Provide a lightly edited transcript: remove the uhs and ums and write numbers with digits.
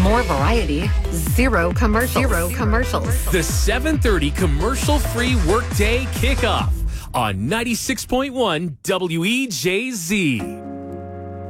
More variety, zero commercials. The 7:30 commercial-free workday kickoff on 96.1 WEJZ.